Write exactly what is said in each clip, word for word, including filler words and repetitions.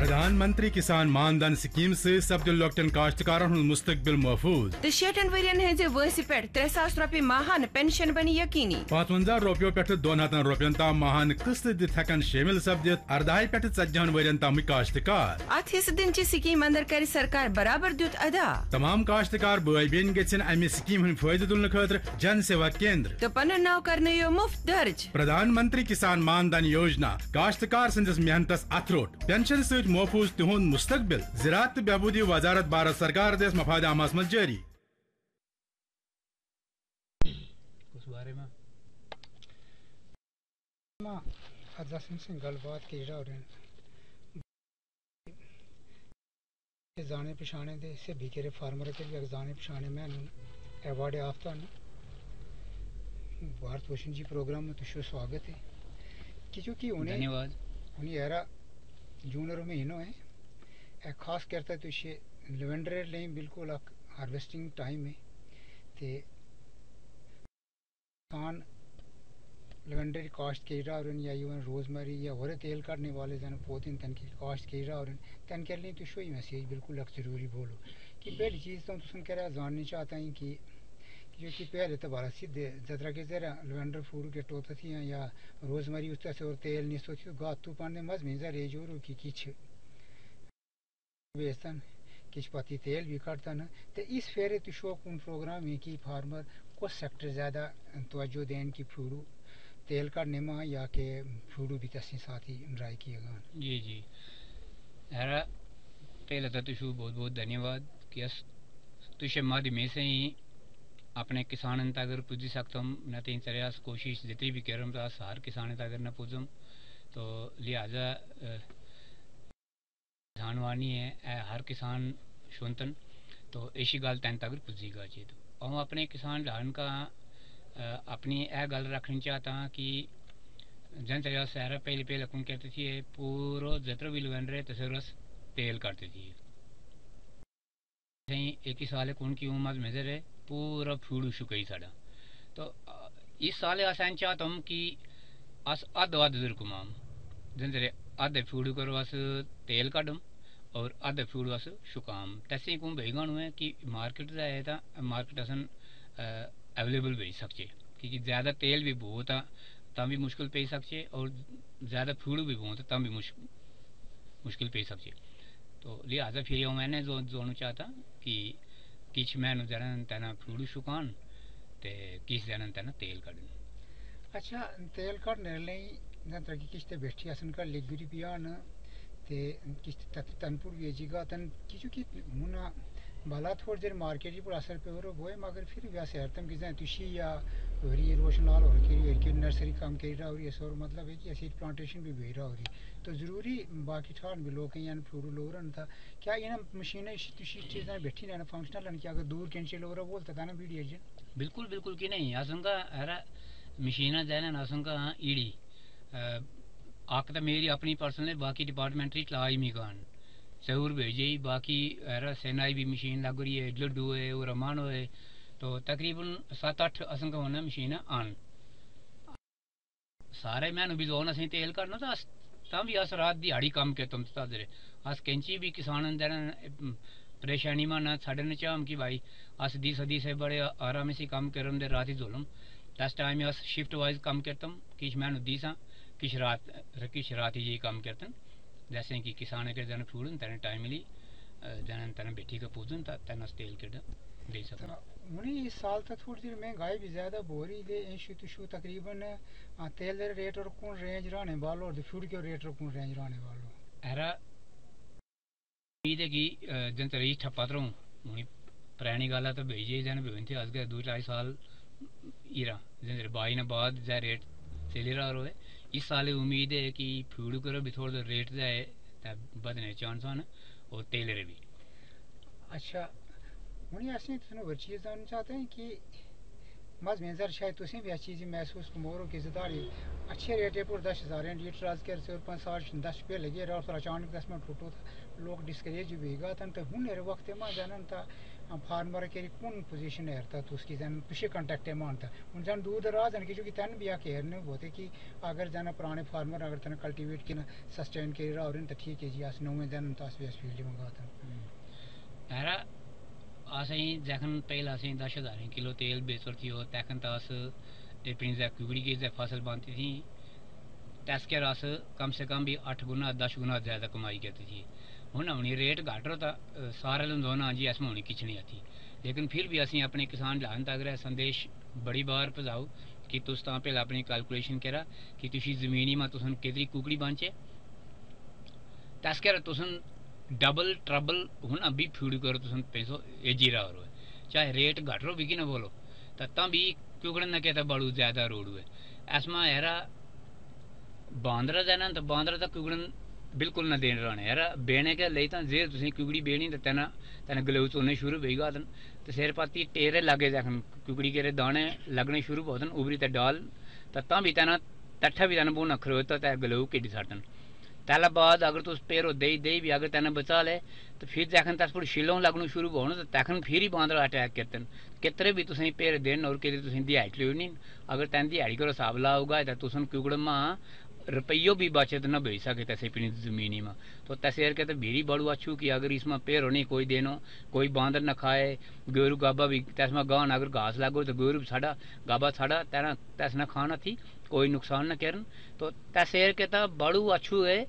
प्रधानमंत्री किसान मानधन स्कीम से सब्दिल लोकटन काश्तकारन हुंद मुस्तकबिल महफूज तो शेटन वरियन हंज वहसि पे त्रे सास रॉपये माहान पेंशन बनी यकीनी पचवंजा रोपियो पे दोन हतन रोपियन तम माहान किस्त दित हेकन शामिल सब्दित अर्दाई पे षडहन वरियन तम काश्तकार अत हिस्स दिन ची स्कीम अंदर कर सरकार बराबर दुत अदा तमाम काश्तकार बोई बेन गछन अमि स्कीम हुंद फायदे तुलने खतर जन सेवा केंद्र तो पन नाव करने यो मुफ्त दर्ज प्रधानमंत्री किसान मानधन योजना काश्तकार संदस मेहनतस अथरोट पेंशन से महफूज तिहुंद मुस्तकबिल ज़राअत बहबूदी वजारत भारत सरकार देश मफाद आमास में जारी उस बारे में अजा सिंह गलबात की जाने पछाने दे से बीकेरे फार्मर के लिए जाने पछाने में अवार्ड याफ्ता भारत भूषण जी प्रोग्राम में तो स्वागत है कि चूँकि उन्हें धन्यवाद उन्हें यारा जून और महीनों है एक खास करता है तो ये लेवेंडर ले बिल्कुल हार्वेस्टिंग टाइम है ते कान लेवेंडर कास्ट के रहा और या यूं रोजमेरी या और तेल काटने वाले जन पौधे तन की कास्ट के रहा और तन के लिए तो शो ही मैसेज बिल्कुल एक जरूरी बोलो कि पहली चीज़ तो तुम कह रहा जानना चाहता है कि क्योंकि पहले तो बारह सीधे जतरा के जरा लेवेंडर फूड के टोता थी या रोजमेरी उससे से और तेल नहीं सोची तो गात तू पाने मज में जरा जोरो की किच बेचतन किच पति तेल भी काटता ना तो इस फेरे तो शो कौन प्रोग्राम है कि फार्मर को सेक्टर ज़्यादा तवज्जो दें कि फूडू तेल काटने में या के फूडू भी तस्वीर साथ ही ड्राई किएगा जी जी हरा पहले तो तुझे बहुत बहुत धन्यवाद कि तुझे माध्यम में से ही अपने किसानन तक अगर पुजी सकतम न तीन तरह कोशिश जितनी भी करम तो हर किसान तक अगर न पुजम तो लिहाजा जानवानी है हर किसान सुनतन तो ऐसी गल तैन तक पुजीगा चाहिए तो हम अपने किसान लान का अपनी यह गल रखनी चाहता हाँ कि जन तरह सहरा पहले पहले कौन कहते थे पूरा जितना भी लेवेंडर तसरस तेल काटते थे एक ही साल कौन की उम्र मेजर है पूरा फूड शुकई साड़ा तो इस साल आसान चाहता हूँ कि अस अध अध दर कुमाम जन अध फूड करो अस तेल काटम और अध फूड अस शुकाम तैसे को बेगानु है कि मार्केट है तो मार्केट असन अवेलेबल भेज सकते क्योंकि ज़्यादा तेल भी बहुत है तब भी मुश्किल पे सकते और ज़्यादा फूड भी बहुत है तब भी मुश्किल मुश्किल पे सकते तो लिहाजा फिर मैंने जो जोड़ना चाहता कि किच मैन जन तना फूड शुकान ते किस जन तना तेल काटन अच्छा तेल काटने लई जंतर की किस्ते बैठी असन का लिगुरी पियान ते किस्ते तक तनपुर वेजीगा तन किचु की मुना बाला थोड़ देर मार्केट पर असर पे हो रहा वो है मगर फिर वैसे हरतम की जाए तुशी या वरी रोशनाल और की की नर्सरी काम कर रहा और ये सो मतलब है कि ऐसी प्लांटेशन भी भेज रहा हो रही तो ज़रूरी बाकी ठान भी लोग यानी फ्रूट लोग रन था क्या ये ना मशीनें तुशी चीज़ें बैठी ना फंक्शनल कि अगर दूर कैंचे लोग रहा बोलता था ना वीडियो जी बिल्कुल बिल्कुल कि नहीं आसंका हरा मशीना जाए ना आसंका ईड़ी आक तो मेरी अपनी पर्सनल है बाकी डिपार्टमेंट्री चलाई मी कान सहूर भेजे बाकी हरा सेनाई भी मशीन लग रही है लड्डू है और अमान है तो तकरीबन सात अठ असंका होना मशीन आन सारे मैनू भी लोन असें तेल करना तो तां भी अस रात दिहाड़ी कम के तुम तादरे अस कैंची भी किसान देना परेशानी में ना साढ़े न चाहम कि भाई अस दी सदी से बड़े आराम से कम करम दे रात ही जोलम दस टाइम अस शिफ्ट वाइज कम करतम किश मैनू दी सा किश रात किश रात ही कम करतन जैसे कि किसान के जन फूडन तेन टाइमली जन तेन बैठी के पूजन तेन अस तेल कर दे सकते उन्हें इस साल तक थोड़ी देर महंगाई भी ज़्यादा हो रही है इशू तो शू तकरीबन तेल दे रेट और कौन रेंज रहने वालों और फूड के रेट और कौन रेंज रहने वालों ऐरा उम्मीद है कि जन तरी ठप्पा तरह हूँ पुरानी गल तो भेजे जन भेजन थे अज दो ढाई साल इरा जन बाई ने बाद जै रेट चली रहा रहे इस साल उम्मीद है कि फूड करो भी थोड़ा रेट जाए बदने चांस हैं और तेल भी अच्छा उन्हें ऐसे तो वो चीज़ जानना चाहते हैं कि مز منظر شاید تُسیں بھی اس چیز محسوس کمورو کی زداری اچھے ریٹے پر دس ہزار لیٹر آز کر سے اور پانچ سال دس پہ لگے رہا اور اچانک دس میں ٹوٹو تھا لوگ ڈسکریج بھی گا تھا تو ہن میرے وقت میں جانن تھا فارمر کے کون پوزیشن ہے تھا تو اس کی جان پچھے کانٹیکٹ مان تھا ان جان دور دراز ان کی جو کہ تن بھی آ کے ہرنے ہوتے کہ اگر جانا پرانے فارمر اگر تن کلٹیویٹ کی نا سسٹین کے رہا اور ان تو ٹھیک ہے جی اس نو میں جان تو اس بھی اس فیلڈ میں گا تھا ارا اسیں جخن پہلے اسیں دس ہزار کلو تیل بیچر تھی اور تخن تو اس اپنی ککڑی کی فصل بنتی تھی تس کر اس کم سے کم بھی آٹھ گنا دس گنا زیادہ کمائی کرتی تھی ہوں ہونی ریٹ گھٹ رہا تھا سارے لوگ دونوں جی اس میں ہونی کچھ نہیں آتی لیکن پھر بھی اسی اپنے کسان لان تک رہے سندیش بڑی بار پجاؤ کہ تس تا پہلے اپنی کیلکولیشن کرا کہ تھی زمینی میں تسن کتری ککڑی بانچے تس کر تسن ڈبل ٹربل ہوں ابھی فیڈ کرو تسن پیسو ایجی رہا ہو چاہے ریٹ گھٹ رو بھی کہ نہ بولو تو بھی ککڑ نہ کہتا بڑو زیادہ روڈ ہوئے اس میں ایرا باندرا دینا تو باندرا تو ککڑن بالکل نہ دین رہے یار بینے کے لے تو زیر تھی ککڑی بینی تو تین تین گلو چونے شروع ہوئی گا تو سیر پاتی ٹیرے لگے دیکھن ککڑی کے دانے لگنے شروع ہوتے ابری تو ڈال تو بھی تین تٹھا بھی تین بون اکھر ہوتا ہے گلو کڈی سٹن تلا بعد اگر تس پیرو دے دے بھی اگر تین بچا لے تو پھر دیکھن تس پور شیلوں لگنے شروع ہونا تو تخن پھر ہی باندر اٹیک کرتے کتنے بھی تھی پیر دن اور کتنے تھی دیہڑی لو نہیں اگر تین دیہڑی کرو حساب لاؤ گا تو تم ککڑ ماں روپیوں بھی بچت نہ بیچ سکے تیسے اپنی زمینی میں تو تصیر کے تو بھیڑی بڑو اچھو کہ اگر اس میں پیرو نہیں کوئی دینو کوئی باندر نہ کھائے گورو گابا بھی تیس میں گان اگر گھاس لگو تو گورو ساڑا گابا ساڑا تیرا تیس نہ کھانا تھی کوئی نقصان نہ کرن تو تصیر کے تو بڑو اچھو ہے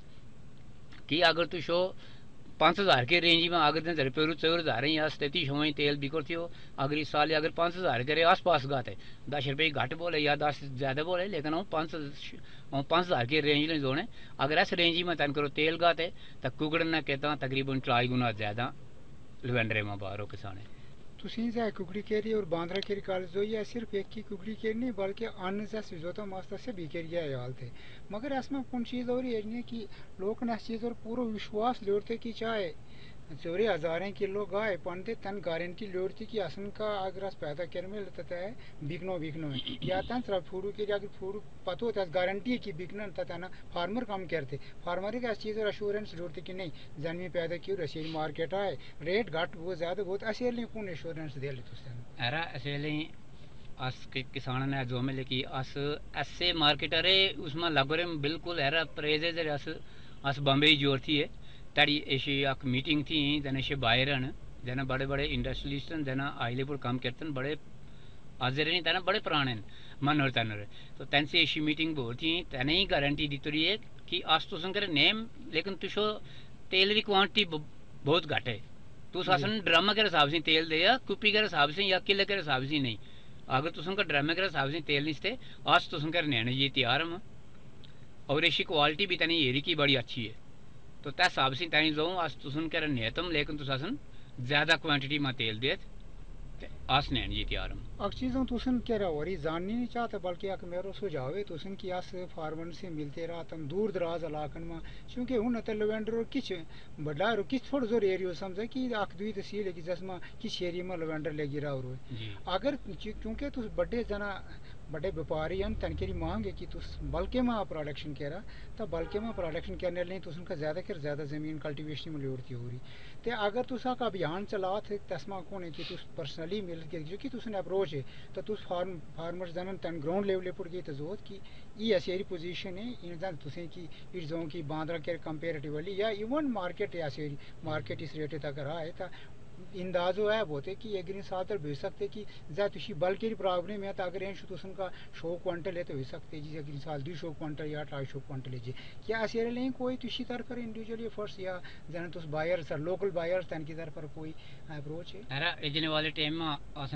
کہ اگر تو شو پانچ ہزار کے رینج میں اگر دن روپیے چور ہزار یا تینتیس سو تیل بکر تھی ہو اگر اس سال اگر پانچ ہزار کرے آس پاس گاتے دس روپئے گھٹ بولے یا دس زیادہ بولے لیکن وہ پانچ پانچ ہزار کے رینج میں دونے اگر اس رینج میں تین کرو تیل گاتے تو ککڑ نہ کہتا تقریباً چالیس گنا زیادہ لوینڈرے میں باہروں کسانے تھی جائے ککڑی کیری اور باندرا کیری کال جو یہ صرف ایک کی ککڑی کیری نہیں بلکہ ان سے سجوتا ماستا سے بھی کیری گیا حال تھے مگر اس میں کون چیز اور یہ نہیں کہ لوگ نے اس چیز اور پورا وشواس لیتے کہ چاہے چوری ہزاریں کلو گائے پنتے تن گارنٹی لیڑتی کہ اصل کا اگر اس پیدا کرنے لیتا ہے بکنو بکنو یا تن صرف فوڈو کے اگر فوڈ پتہ ہوتا ہے گارنٹی ہے کہ بکنا تھا نا فارمر کم کرتے فارمر کا اس چیز اور ایشورنس لیڑتے کہ نہیں زمین پیدا کی رسید مارکیٹ آئے ریٹ گھٹ بہت زیادہ بہت اصل نہیں کون ایشورنس دے لیتے ارا اصل اس کسان نے جو میں لکھی اس ایسے مارکیٹر اس میں لگ رہے بالکل ایرا پریز اس اس بامبے جوڑ تھی ہے تاری ایسی ایک میٹنگ تھی جن ایسے باہر جنا بڑے بڑے انڈسٹریلسٹ جنا آئلے پر کام کرتے ہیں بڑے حاضر نہیں تینا بڑے پرانے من اور تین تو تین سے ایسی میٹنگ بہت تھی تین ہی گارنٹی دیتی رہی ہے کہ آس تو سن کر نیم لیکن تشو تیل کی کوانٹٹی بہت گھٹ ہے تو ساسن ڈرامہ کے حساب سے تیل دے یا کپی کے حساب سے یا کلے کے حساب سے نہیں اگر تسن کا ڈرامے کے حساب سے تیل نہیں تھے آج تسن کر نینے یہ تیار ہم اور ایسی کوالٹی بھی تنی ایری کی بڑی اچھی ہے تو تے حساب سے تین جو آج تسن کر نیتم لیکن تو ساسن زیادہ کوانٹٹی میں تیل دیت آس نین یہ تیار ہم اک چیزوں تسن کیا رہا اور جاننی نہیں چاہتا بلکہ اک میرا سجھاؤ ہے تسن کی آس فارمر سے ملتے رہا تم دور دراز علاقن میں چونکہ ہوں نہ لوینڈر اور کچھ بڑا اور کچھ تھوڑا زور ایریا سمجھا کہ اک دوئی تحصیل ہے کہ جس میں کس ایریا میں لوینڈر لے گرا اور اگر کیونکہ تس بڑے جنا بڑے وپاری ہیں تنکری مانگ ہے کہ تس بلکہ میں پروڈکشن کرا تو بلکہ میں پروڈکشن کرنے لیں تسن کا زیادہ کر زیادہ زمین کلٹیویشن میں لیڑتی ہو رہی تو اگر تس اک ابھیان چلا تھے تسما کون ہے کہ تس پرسنلی مل کے جو کہ تسن اپروچ ہے تو تس فارم فارمر زنن تن گراؤنڈ لیول پر گئی تو ضرورت کہ یہ ایسی پوزیشن ہے ان زن تسیں کہ اس زون کی باندرا کے کمپیریٹیولی یا ایون مارکیٹ ایسی مارکیٹ اس ریٹ تک رہا ہے تو اندازو ہے بہتے کہ ایک سال تک بھیج سکتے کہ زیادہ تھی بلکہ پرابلم ہے تو اگر این تسن کا شو کوانٹل ہے تو ہو سکتے جی اگر سال دو شو کوانٹل یا ڈھائی شو کوانٹل ہے جی کیا ایسے لیں کوئی تھی طرف پر انڈیویجولی ایفرٹس یا جن تس بائر سر لوکل بائر تن کی طرف پر کوئی اپروچ ہے ارا ایجنے والے ٹائم میں